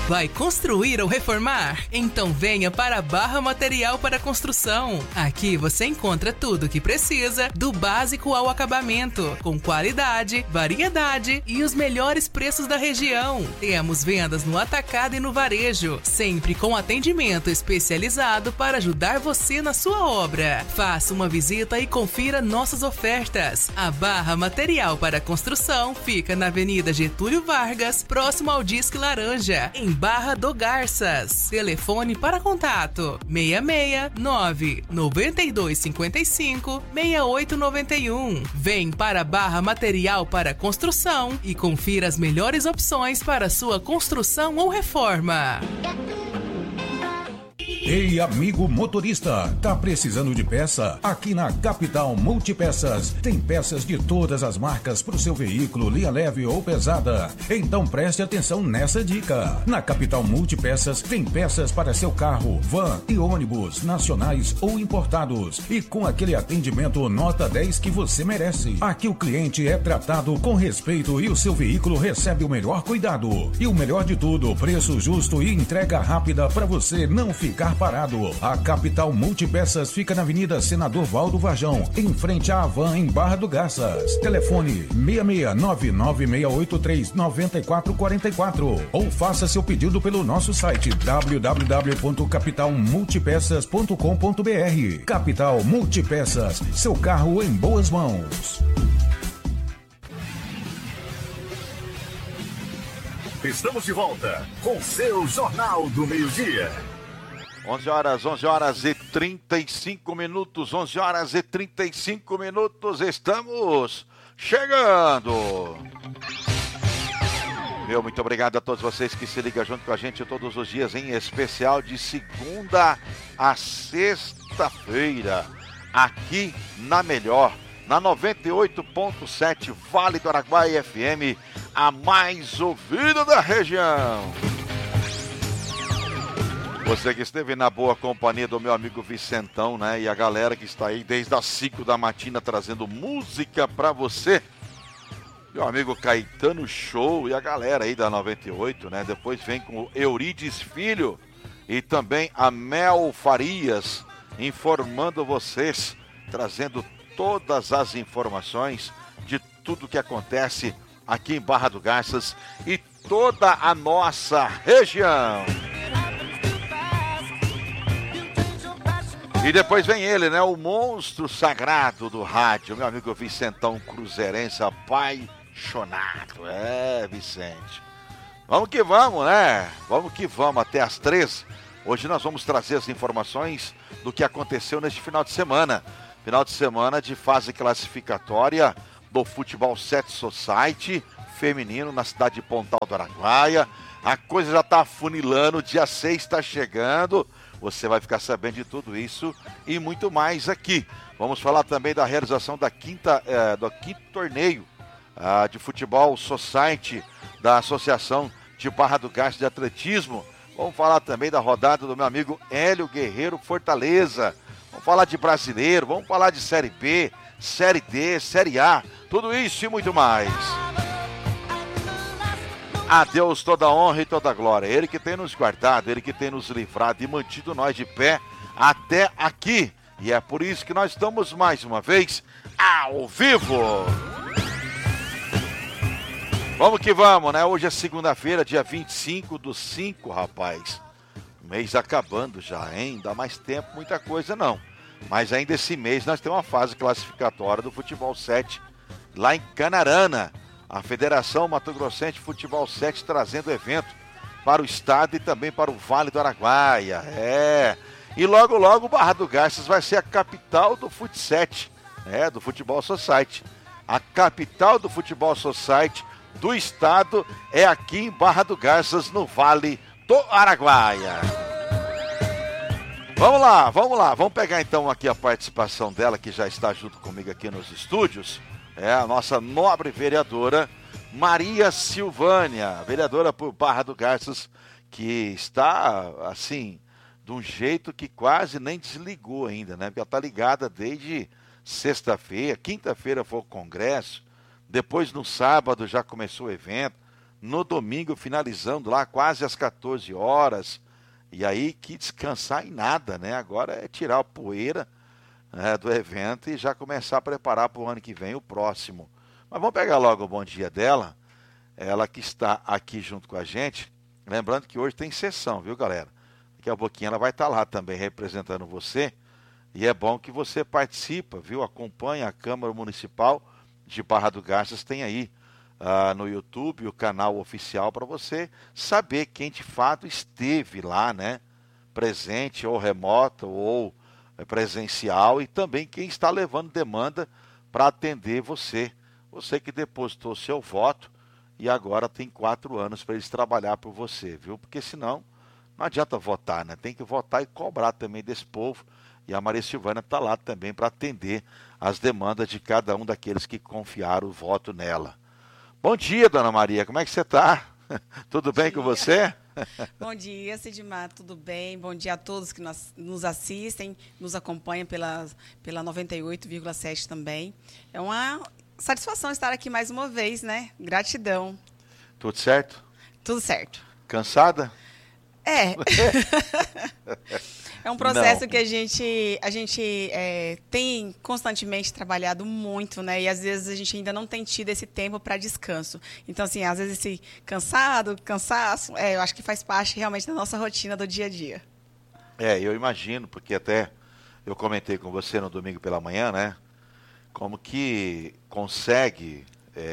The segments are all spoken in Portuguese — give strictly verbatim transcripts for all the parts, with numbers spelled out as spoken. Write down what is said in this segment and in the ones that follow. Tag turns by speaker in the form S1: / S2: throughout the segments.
S1: Vai construir ou reformar? Então venha para a Barra Material para Construção. Aqui você encontra tudo o que precisa, do básico ao acabamento, com qualidade, variedade e os melhores preços da região. Temos vendas no atacado e no varejo, sempre com atendimento especializado para ajudar você na sua obra. Faça uma visita e confira nossas ofertas. A Barra Material para Construção fica na Avenida Getúlio Vargas, próximo ao Disque Laranja, em Barra do Garças. Telefone para contato seis seis nove nove dois cinco cinco seis oito nove um. Vem para Barra Material para Construção e confira as melhores opções para sua construção ou reforma.
S2: Ei, amigo motorista, tá precisando de peça? Aqui na Capital Multipeças tem peças de todas as marcas para o seu veículo, linha leve ou pesada. Então preste atenção nessa dica. Na Capital Multipeças tem peças para seu carro, van e ônibus, nacionais ou importados. E com aquele atendimento nota dez que você merece. Aqui o cliente é tratado com respeito e o seu veículo recebe o melhor cuidado. E o melhor de tudo, preço justo e entrega rápida para você não ficar parado. A Capital Multipeças fica na Avenida Senador Valdo Varjão, em frente à Havan, em Barra do Garças. Telefone seis seis nove nove seis oito três nove quatro quatro quatro ou faça seu pedido pelo nosso site w w w ponto capital multipeças ponto com ponto b r. Capital Multipeças, seu carro em boas mãos.
S3: Estamos de volta com seu Jornal do Meio-Dia.
S4: onze horas, onze horas e trinta e cinco minutos, onze horas e trinta e cinco minutos, estamos chegando. Meu, muito obrigado a todos vocês que se ligam junto com a gente todos os dias, em especial de segunda a sexta-feira, aqui na Melhor, na noventa e oito ponto sete Vale do Araguaia F M, a mais ouvida da região. Você que esteve na boa companhia do meu amigo Vicentão, né? E a galera que está aí desde as cinco da matina trazendo música pra você. Meu amigo Caetano Show e a galera aí da noventa e oito, né? Depois vem com o Eurides Filho e também a Mel Farias informando vocês, trazendo todas as informações de tudo que acontece aqui em Barra do Garças e toda a nossa região. E depois vem ele, né? O monstro sagrado do rádio, meu amigo Vicentão Cruzeirense, apaixonado. É, Vicente. Vamos que vamos, né? Vamos que vamos até às três. Hoje nós vamos trazer as informações do que aconteceu neste final de semana. Final de semana de fase classificatória do Futebol sete Society feminino na cidade de Pontal do Araguaia. A coisa já está afunilando, dia seis está chegando. Você vai ficar sabendo de tudo isso e muito mais aqui. Vamos falar também da realização da quinta, eh, do quinto torneio ah, de Futebol Society da Associação de Barra do Garças de Atletismo. Vamos falar também da rodada do meu amigo Hélio Guerreiro Fortaleza. Vamos falar de brasileiro, vamos falar de Série B, Série D, Série A. Tudo isso e muito mais. A Deus toda a honra e toda a glória. Ele que tem nos guardado, Ele que tem nos livrado e mantido nós de pé até aqui. E é por isso que nós estamos mais uma vez ao vivo. Vamos que vamos, né? Hoje é segunda-feira, dia vinte e cinco do cinco, rapaz. O mês acabando já, hein? Dá mais tempo, muita coisa não. Mas ainda esse mês nós temos uma fase classificatória do Futebol sete lá em Canarana. A Federação Mato Grossense de Futebol sete trazendo evento para o estado e também para o Vale do Araguaia. É. E logo, logo, Barra do Garças vai ser a capital do Fut sete, né, do Futebol Society. A capital do Futebol Society do estado é aqui em Barra do Garças, no Vale do Araguaia. Vamos lá, vamos lá. Vamos pegar então aqui a participação dela, que já está junto comigo aqui nos estúdios. É a nossa nobre vereadora Maria Silvânia, vereadora por Barra do Garças, que está, assim, de um jeito que quase nem desligou ainda, né? Porque ela está ligada desde sexta-feira, quinta-feira foi o congresso, depois no sábado já começou o evento, no domingo, finalizando lá quase às quatorze horas. E aí que descansar em nada, né? Agora é tirar a poeira, né, do evento e já começar a preparar para o ano que vem, o próximo. Mas vamos pegar logo o bom dia dela, ela que está aqui junto com a gente. Lembrando que hoje tem sessão, viu, galera? Daqui a pouquinho ela vai estar lá também representando você. E é bom que você participa, viu? Acompanha a Câmara Municipal de Barra do Garças, tem aí uh, no YouTube o canal oficial para você saber quem de fato esteve lá, né? Presente ou remoto ou presencial, e também quem está levando demanda para atender você. Você que depositou seu voto e agora tem quatro anos para eles trabalhar por você, viu? Porque senão não adianta votar, né? Tem que votar e cobrar também desse povo. E a Maria Silvânia está lá também para atender as demandas de cada um daqueles que confiaram o voto nela. Bom dia, dona Maria, como é que você está? Tudo bem com você?
S5: Bom dia, Sidmar, tudo bem? Bom dia a todos que nos, nos assistem, nos acompanham pela, pela noventa e oito vírgula sete também. É uma satisfação estar aqui mais uma vez, né? Gratidão.
S4: Tudo certo?
S5: Tudo certo.
S4: Cansada?
S5: É. É um processo
S4: Não.
S5: que a gente, a gente é, tem constantemente trabalhado muito, né? E às vezes a gente ainda não tem tido esse tempo para descanso. Então, assim, às vezes esse cansado, cansaço, é, eu acho que faz parte realmente da nossa rotina do dia a dia.
S4: É, eu imagino, porque até eu comentei com você no domingo pela manhã, né? Como que consegue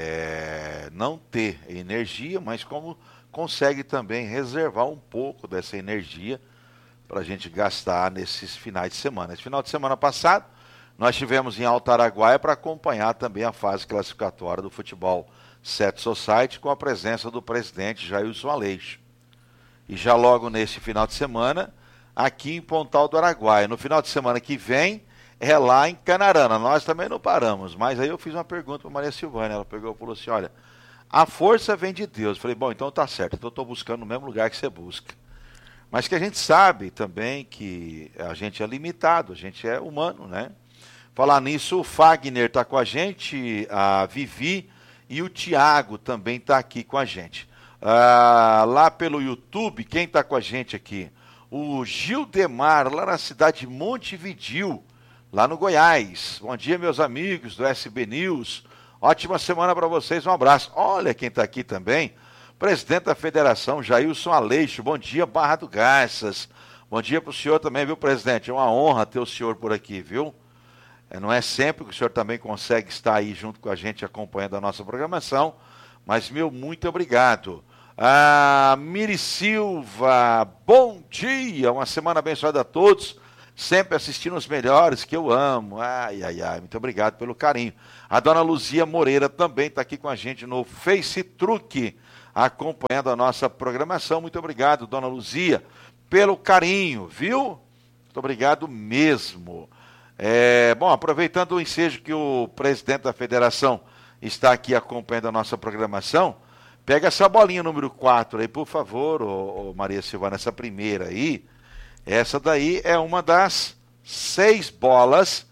S4: é, não ter energia, mas como consegue também reservar um pouco dessa energia para a gente gastar nesses finais de semana. Esse final de semana passado, nós estivemos em Alto Araguaia para acompanhar também a fase classificatória do futebol Set Society, com a presença do presidente Jailson Aleixo. E já logo nesse final de semana, aqui em Pontal do Araguaia. No final de semana que vem, é lá em Canarana. Nós também não paramos, mas aí eu fiz uma pergunta para Maria Silvânia. Ela pegou e falou assim, olha, a força vem de Deus. Eu falei, bom, então tá certo, então eu estou buscando no mesmo lugar que você busca. Mas que a gente sabe também que a gente é limitado, a gente é humano, né? Falar nisso, o Fagner está com a gente, a Vivi e o Tiago também está aqui com a gente. Ah, lá pelo YouTube, quem está com a gente aqui? O Gildemar, lá na cidade de Montevidéu, lá no Goiás. Bom dia, meus amigos do S B News. Ótima semana para vocês, um abraço. Olha quem está aqui também. Presidente da Federação, Jailson Aleixo. Bom dia, Barra do Garças. Bom dia para o senhor também, viu, presidente? É uma honra ter o senhor por aqui, viu? É, não é sempre que o senhor também consegue estar aí junto com a gente, acompanhando a nossa programação, mas, meu, muito obrigado. Ah, Miri Silva, bom dia, uma semana abençoada a todos, sempre assistindo os melhores, que eu amo. Ai, ai, ai, muito obrigado pelo carinho. A dona Luzia Moreira também está aqui com a gente no Face Truque, acompanhando a nossa programação. Muito obrigado, dona Luzia, pelo carinho, viu? Muito obrigado mesmo. É, bom, aproveitando o ensejo que o presidente da federação está aqui acompanhando a nossa programação, pega essa bolinha número quatro aí, por favor, ô, ô Maria Silvana, essa primeira aí. Essa daí é uma das seis bolas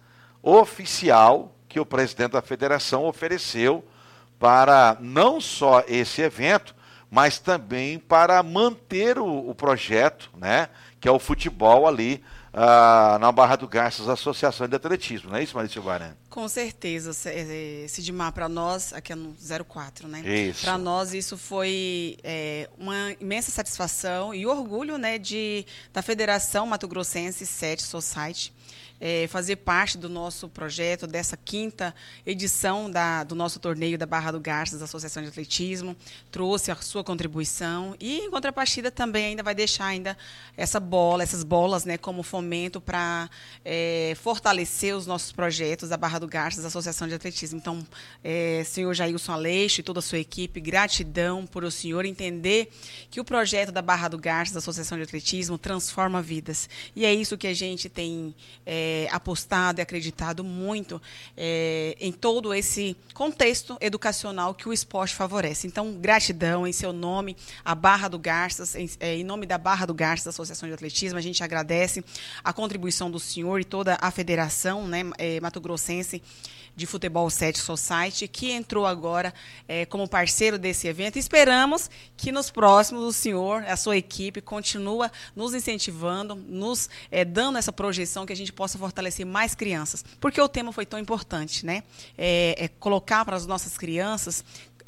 S4: oficial que o presidente da federação ofereceu para não só esse evento, mas também para manter o, o projeto, né, que é o futebol ali ah, na Barra do Garças, Associação de Atletismo, não é isso, Maria Silvana?
S5: Com certeza, Sidmar, para nós, aqui é no zero quatro, né?
S4: Isso.
S5: Para nós isso foi é, uma imensa satisfação e orgulho, né, de, da Federação Mato Grossense Set Society, É, fazer parte do nosso projeto, dessa quinta edição da, do nosso torneio da Barra do Garças, da Associação de Atletismo, trouxe a sua contribuição e, em contrapartida, também ainda vai deixar ainda essa bola, essas bolas, né, como fomento para é, fortalecer os nossos projetos da Barra do Garças, da Associação de Atletismo. Então, é, senhor Jailson Aleixo e toda a sua equipe, gratidão por o senhor entender que o projeto da Barra do Garças, da Associação de Atletismo, transforma vidas. E é isso que a gente tem é, É, apostado e acreditado muito é, em todo esse contexto educacional que o esporte favorece. Então, gratidão em seu nome, a Barra do Garças, em, é, em nome da Barra do Garças, da Associação de Atletismo, a gente agradece a contribuição do senhor e toda a federação, né, é, mato-grossense Grossense de Futebol sete Society, que entrou agora é, como parceiro desse evento. Esperamos que nos próximos o senhor, a sua equipe, continua nos incentivando, nos é, dando essa projeção que a gente possa fortalecer mais crianças. Porque o tema foi tão importante, né? É, é colocar para as nossas crianças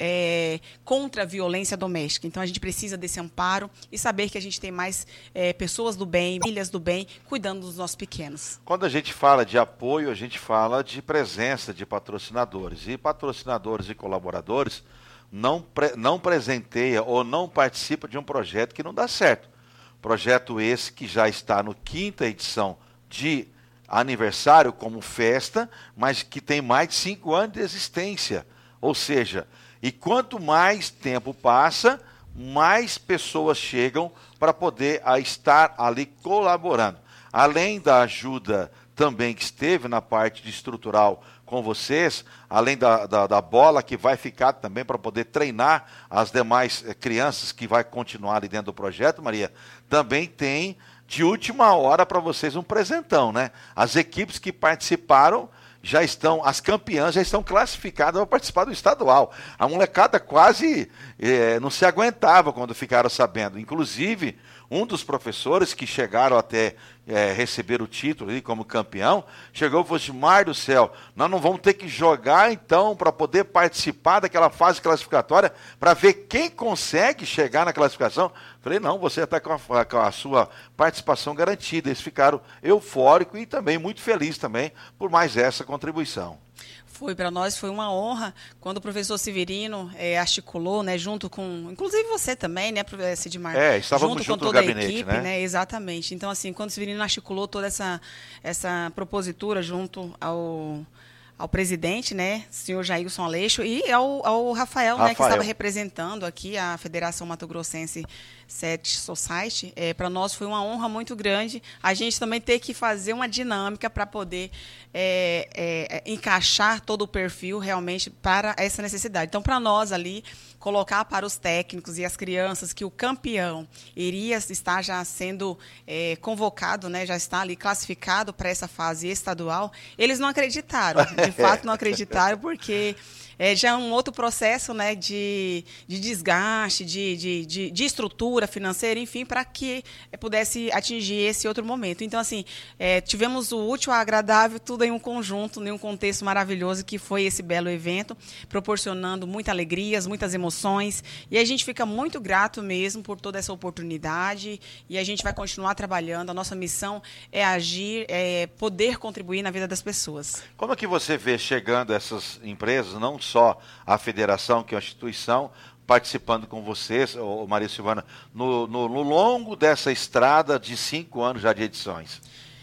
S5: É, contra a violência doméstica. Então, a gente precisa desse amparo e saber que a gente tem mais é, pessoas do bem, famílias do bem, cuidando dos nossos pequenos.
S4: Quando a gente fala de apoio, a gente fala de presença de patrocinadores. E patrocinadores e colaboradores não, pre não presenteia ou não participa de um projeto que não dá certo. Projeto esse que já está no quinta edição de aniversário como festa, mas que tem mais de cinco anos de existência. Ou seja, e quanto mais tempo passa, mais pessoas chegam para poder a, estar ali colaborando. Além da ajuda também que esteve na parte de estrutural com vocês, além da, da, da bola que vai ficar também para poder treinar as demais eh, crianças que vai continuar ali dentro do projeto, Maria, também tem de última hora para vocês um presentão, né? As equipes que participaram já estão, as campeãs já estão classificadas para participar do estadual. A molecada quase é, não se aguentava quando ficaram sabendo. Inclusive, um dos professores que chegaram até é, receber o título ali como campeão, chegou e falou assim: Mar do céu, nós não vamos ter que jogar então para poder participar daquela fase classificatória para ver quem consegue chegar na classificação. Falei, não, você está com, com a sua participação garantida. Eles ficaram eufóricos e também muito felizes também por mais essa contribuição.
S5: Foi, para nós foi uma honra quando o professor Severino é, articulou, né, junto com, inclusive você também, né, professor Sidmar?
S4: É, estávamos
S5: junto,
S4: junto
S5: com toda
S4: no gabinete,
S5: a equipe,
S4: né?
S5: né? Exatamente. Então, assim, quando o Severino articulou toda essa, essa propositura junto ao... ao presidente, né, senhor Jailson Aleixo, e ao, ao Rafael,
S4: Rafael,
S5: né, que estava representando aqui a Federação Mato Grossense sete Society, é, para nós foi uma honra muito grande a gente também ter que fazer uma dinâmica para poder é, é, encaixar todo o perfil realmente para essa necessidade. Então, para nós ali, colocar para os técnicos e as crianças que o campeão iria estar já sendo é, convocado, né, já está ali classificado para essa fase estadual, eles não acreditaram, de fato não acreditaram, porque é, já é um outro processo, né, de, de desgaste, de, de, de, de estrutura financeira, enfim, para que é, pudesse atingir esse outro momento. Então, assim, é, tivemos o útil ao agradável, tudo em um conjunto, em um contexto maravilhoso, que foi esse belo evento, proporcionando muitas alegrias, muitas emoções, e a gente fica muito grato mesmo por toda essa oportunidade, e a gente vai continuar trabalhando. A nossa missão é agir, é poder contribuir na vida das pessoas.
S4: Como é que você vê chegando essas empresas, não só a federação, que é uma instituição, participando com vocês, ô Maria Silvana, no, no, no longo dessa estrada de cinco anos já de edições?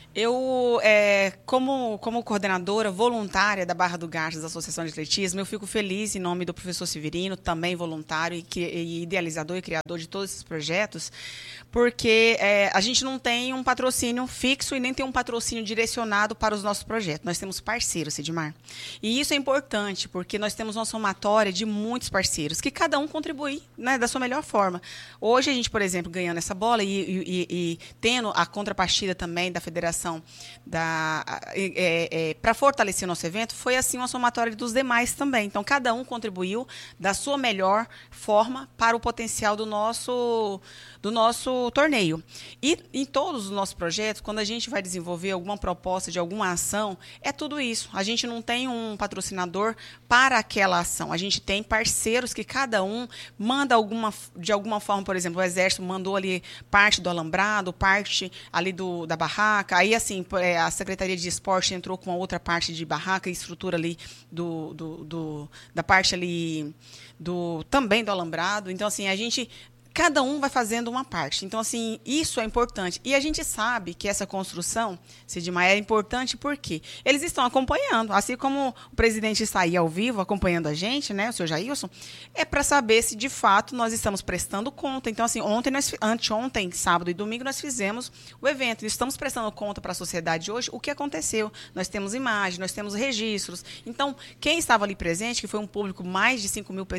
S5: Eu, é, como, como coordenadora voluntária da Barra do Garças, da Associação de Atletismo, eu fico feliz em nome do professor Severino, também voluntário e, e idealizador e criador de todos esses projetos, porque é, a gente não tem um patrocínio fixo e nem tem um patrocínio direcionado para os nossos projetos. Nós temos parceiros, Sidmar. E isso é importante, porque nós temos uma somatória de muitos parceiros, que cada um contribui, né, da sua melhor forma. Hoje a gente, por exemplo, ganhando essa bola e, e, e tendo a contrapartida também da Federação Da, é, é, para fortalecer o nosso evento, foi assim uma somatória dos demais também. Então, cada um contribuiu da sua melhor forma para o potencial do nosso, do nosso torneio. E em todos os nossos projetos, quando a gente vai desenvolver alguma proposta de alguma ação, é tudo isso. A gente não tem um patrocinador para aquela ação. A gente tem parceiros que cada um manda alguma, de alguma forma, por exemplo, o Exército mandou ali parte do alambrado, parte ali do, da barraca. Aí, assim, a Secretaria de Esporte entrou com a outra parte de barraca e estrutura ali do, do, do, da parte ali do, também do alambrado. Então, assim, a gente... Cada um vai fazendo uma parte. Então, assim, isso é importante. E a gente sabe que essa construção, Sidmar, é importante porque eles estão acompanhando. Assim como o presidente está aí ao vivo acompanhando a gente, né, o senhor Jailson, é para saber se, de fato, nós estamos prestando conta. Então, assim, ontem, nós, anteontem, sábado e domingo, nós fizemos o evento. Estamos prestando conta para a sociedade hoje o que aconteceu. Nós temos imagens, nós temos registros. Então, quem estava ali presente, que foi um público mais de cinco mil pessoas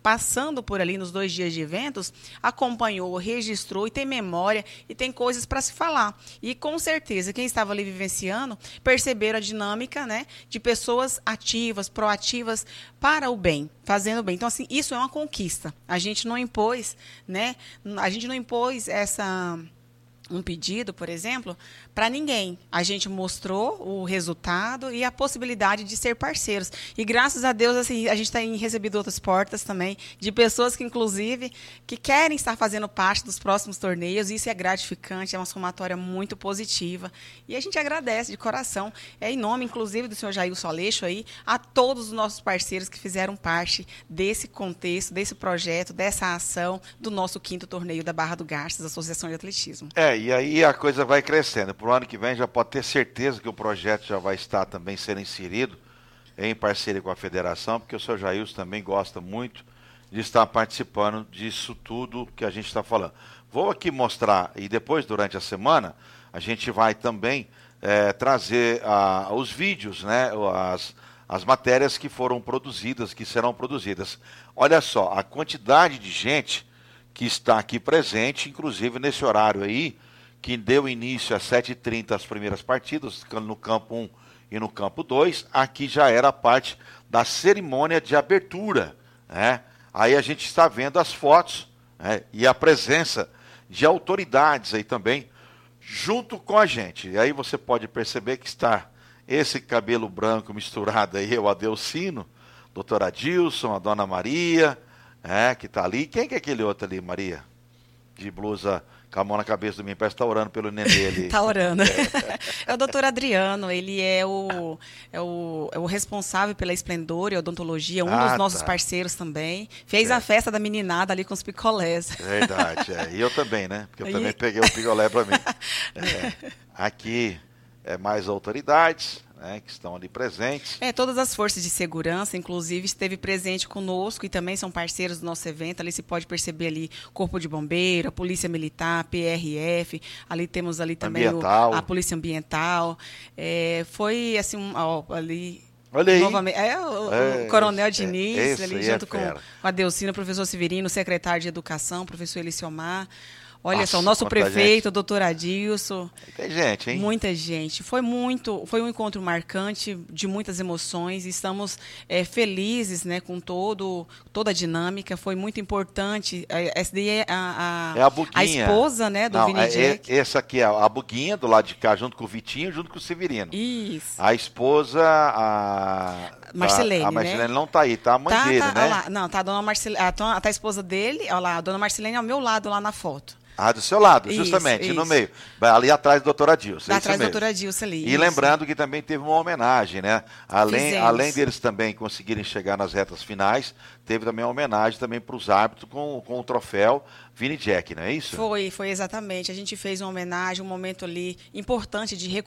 S5: passando por ali nos dois dias de eventos, acompanhou, registrou e tem memória e tem coisas para se falar. E com certeza, quem estava ali vivenciando, perceberam a dinâmica, né, de pessoas ativas, proativas para o bem, fazendo o bem. Então, assim, isso é uma conquista. A gente não impôs, né, a gente não impôs essa... um pedido, por exemplo, para ninguém. A gente mostrou o resultado e a possibilidade de ser parceiros. E graças a Deus, assim, a gente tem recebido outras portas também, de pessoas que, inclusive, que querem estar fazendo parte dos próximos torneios. Isso é gratificante, é uma somatória muito positiva. E a gente agradece de coração. É em nome, inclusive, do senhor Jailson Aleixo aí, a todos os nossos parceiros que fizeram parte desse contexto, desse projeto, dessa ação do nosso quinto torneio da Barra do Garças, Associação de Atletismo.
S4: É, e aí a coisa vai crescendo. Para o ano que vem já pode ter certeza que o projeto já vai estar também sendo inserido em parceria com a federação, porque o senhor Jailson também gosta muito de estar participando disso tudo que a gente está falando. Vou aqui mostrar, e depois, durante a semana, a gente vai também é, trazer a, os vídeos, né, as, as matérias que foram produzidas, que serão produzidas. Olha só, a quantidade de gente que está aqui presente, inclusive nesse horário aí, que deu início às sete e trinta as primeiras partidas, no campo um e no campo dois, aqui já era a parte da cerimônia de abertura, né? Aí a gente está vendo as fotos, né, e a presença de autoridades aí também, junto com a gente. E aí você pode perceber que está esse cabelo branco misturado aí, o Adelcino, doutor Adilson, a dona Maria, é, que está ali. Quem que é aquele outro ali, Maria? De blusa com a mão na cabeça do mim, parece que está orando pelo nenê ali.
S5: Está orando. É. É o doutor Adriano, ele é o, é, o, é o responsável pela Esplendor e Odontologia, um ah, dos nossos tá. parceiros também. Fez é. a festa da meninada ali com os picolés.
S4: Verdade, é. E eu também, né? Porque eu e... também peguei o picolé para mim. É. Aqui é mais autoridades, né, que estão ali presentes.
S5: É, todas as forças de segurança, inclusive, esteve presente conosco e também são parceiros do nosso evento. Ali se pode perceber ali Corpo de Bombeiro, a Polícia Militar, P R F, ali temos ali também o, a Polícia Ambiental. É, foi assim, um, ó, ali...
S4: Olha aí.
S5: Novamente, é, o, é, o Coronel Diniz,
S4: é,
S5: ali junto é com o Adelcino, o professor Severino, o secretário de Educação, o professor Eliciomar. Olha Nossa, só, o nosso prefeito, o doutor Adilson.
S4: Tem gente, hein?
S5: Muita gente. Foi muito, foi um encontro marcante, de muitas emoções. Estamos é, felizes, né, com todo, toda a dinâmica. Foi muito importante. Essa daí é a, a,
S4: é a, Buguinha.
S5: a esposa, né, do
S4: Não,
S5: Vini
S4: é,
S5: Jack.
S4: Essa aqui é a Buguinha, do lado de cá, junto com o Vitinho, junto com o Severino.
S5: Isso.
S4: A esposa, a...
S5: Marcelene,
S4: a, a Marcelene
S5: né?
S4: não está aí, tá a mãe
S5: tá,
S4: dele,
S5: tá,
S4: né?
S5: Lá, não, tá a dona Marcelene, a, tá a esposa dele, olha lá, a dona Marcelene ao meu lado lá na foto.
S4: Ah, do seu lado, justamente,
S5: isso,
S4: no
S5: isso.
S4: meio. Ali atrás do doutor Adilson.
S5: Atrás do doutor Adilson ali.
S4: E
S5: isso.
S4: lembrando que também teve uma homenagem, né? Além, além deles também conseguirem chegar nas retas finais, teve também uma homenagem também para os árbitros com, com o troféu Vini Jack, não é isso?
S5: Foi, foi exatamente. A gente fez uma homenagem, um momento ali importante de